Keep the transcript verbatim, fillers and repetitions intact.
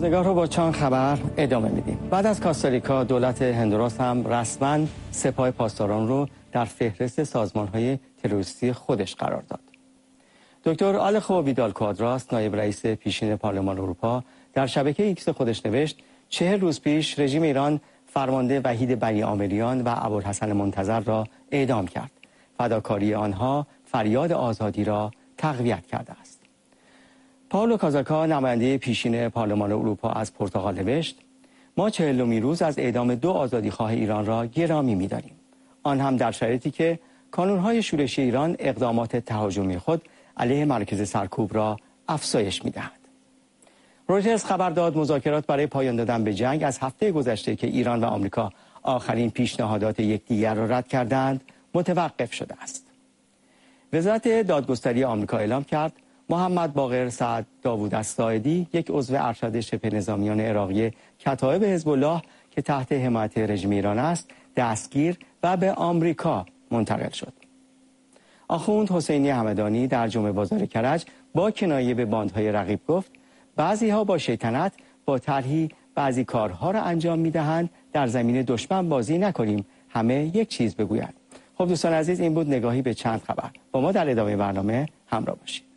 روزگار رو با چند خبر ادامه میدیم. بعد از کاستاریکا دولت هندوراس هم رسما سپاه پاسداران رو در فهرست سازمان‌های تروریستی خودش قرار داد. دکتر آلخو ویدال کوادراس نایب رئیس پیشین پارلمان اروپا در شبکه ایکس خودش نوشت چهل روز پیش رژیم ایران فرمانده وحید بنی عامریان و ابوالحسن منتظر را اعدام کرد. فداکاری آنها فریاد آزادی را تقویت کرده است. پائولو کازاکا نماینده پیشین پارلمان اروپا از پرتغال نوشت ما چهلمین روز از اعدام دو آزادیخواه ایران را گرامی می‌داریم. آن هم در شرایطی که کانون‌های شورشی ایران اقدامات تهاجمی خود علیه مرکز سرکوب را افزایش می‌دهند. رویترز خبر داد مذاکرات برای پایان دادن به جنگ از هفته گذشته که ایران و آمریکا آخرین پیشنهادات یکدیگر را رد کردند متوقف شده است. وزارت دادگستری آمریکا اعلام کرد محمد باقر سعد داوود الساعدی یک عضو ارشد شبه نظامیان عراقی کتایب حزب الله که تحت حمایت رژیم ایران است دستگیر و به آمریکا منتقل شد. آخوند حسینی همدانی در جمعه بازار کرج با کنایه به باندهای رقیب گفت بعضی ها با شیطنت با طرحی بعضی کارها را انجام میدهند در زمین دشمن بازی نکنیم همه یک چیز بگویند. خب دوستان عزیز این بود نگاهی به چند خبر. با ما در ادامه برنامه همراه باشید.